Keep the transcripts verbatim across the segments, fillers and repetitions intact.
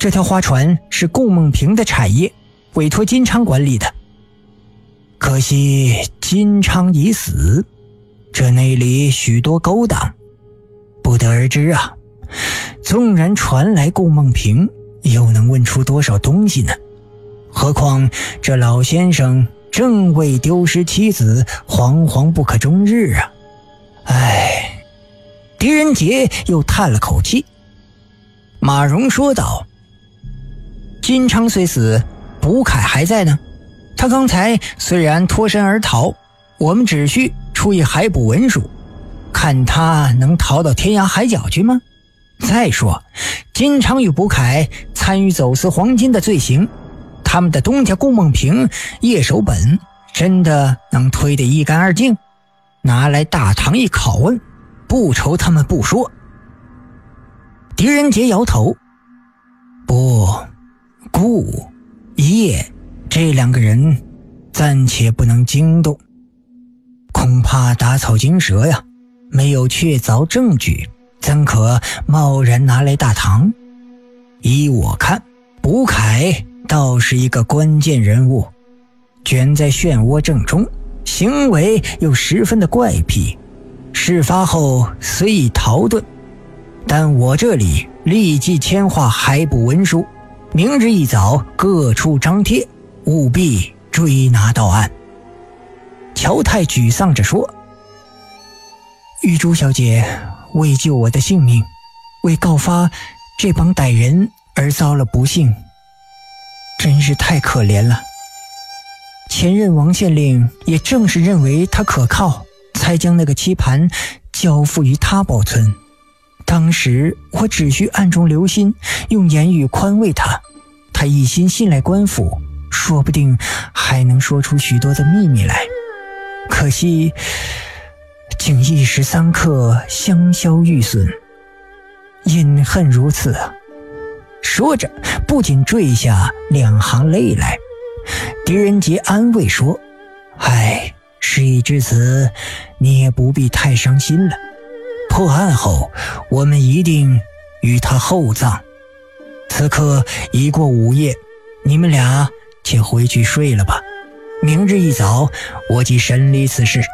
这条花船是顾梦平的产业，委托金昌管理的。可惜金昌已死，这内里许多勾当，不得而知啊。纵然传来顾梦平，又能问出多少东西呢？何况这老先生正为丢失妻子惶惶不可终日啊！唉，狄仁杰又叹了口气。马荣说道：金昌虽死，卜凯还在呢。他刚才虽然脱身而逃，我们只需出一海捕文书，看他能逃到天涯海角去吗？再说金昌与卜凯参与走私黄金的罪行，他们的东家顾梦平、叶守本真的能推得一干二净？拿来大堂一拷问，不愁他们不说。狄仁杰摇头：不，顾、叶这两个人暂且不能惊动，恐怕打草惊蛇呀，没有确凿证据，怎可贸然拿来大堂？依我看，卜凯倒是一个关键人物，卷在漩涡正中，行为又十分的怪癖。事发后虽已逃遁，但我这里立即签划海捕文书，明日一早各处张贴，务必追拿到案。乔太沮丧着说：玉珠小姐为救我的性命，为告发这帮歹人而遭了不幸，真是太可怜了。前任王县令也正是认为他可靠，才将那个棋盘交付于他保存。当时我只需暗中留心，用言语宽慰他，他一心信赖官府，说不定还能说出许多的秘密来。可惜竟一时三刻香消玉损，隐恨如此啊！说着不仅坠下两行泪来。狄仁杰安慰说：唉，事已至此，你也不必太伤心了。破案后我们一定与他厚葬。此刻已过午夜，你们俩且回去睡了吧，明日一早我即审理此事。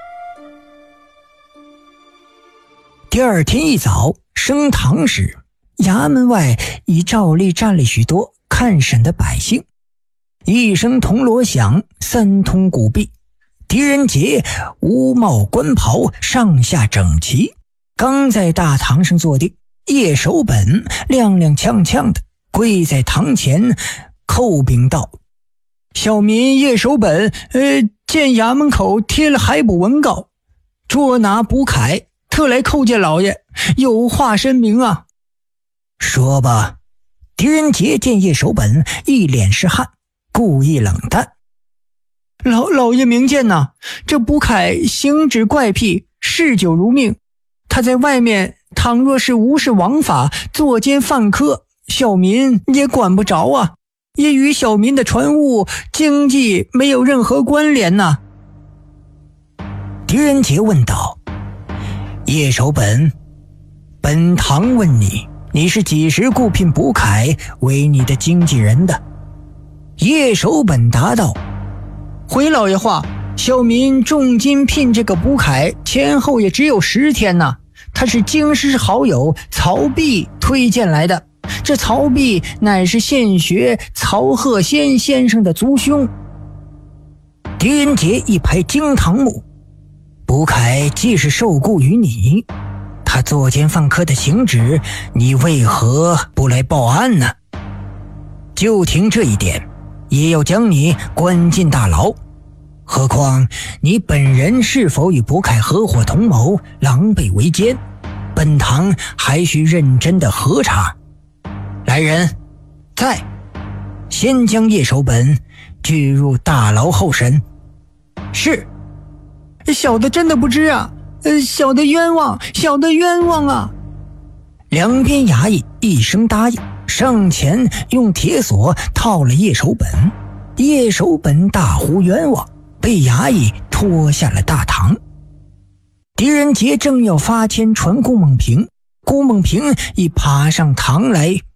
第二天一早升堂时，衙门外已照例站了许多看审的百姓。一声铜锣响，三通鼓壁，狄仁杰乌帽官袍，上下整齐，刚在大堂上坐定，叶守本踉踉跄跄的跪在堂前，叩禀道：小民叶守本呃，见衙门口贴了海捕文告，捉拿卜凯，特来叩见老爷，有话申明啊。说吧。狄仁杰见叶守本一脸是汗，故意冷淡：老老爷明鉴呐，这卜凯行止怪癖，嗜酒如命，他在外面倘若是无视王法，作奸犯科，小民也管不着啊，也与小民的船务经济没有任何关联呐。狄仁杰问道：叶守本，本堂问你，你是几时雇聘卜凯为你的经纪人的？叶守本答道：回老爷话，小民重金聘这个卜凯，前后也只有十天呐。他是京师好友曹弼推荐来的，这曹弼乃是现学曹鹤仙先生的族兄。狄仁杰一拍惊堂木：卜凯既是受雇于你，他作奸犯科的行止，你为何不来报案呢？就凭这一点，也要将你关进大牢。何况你本人是否与卜凯合伙同谋，狼狈为奸，本堂还需认真的核查。来人，在，先将叶守本拘入大牢候审。是。小的真的不知啊，呃，小的冤枉，小的冤枉啊！两边衙役一声答应，上前用铁锁套了叶守本。叶守本大呼冤枉，被衙役拖下了大堂。狄仁杰正要发签传顾梦平，顾梦平已爬上堂来，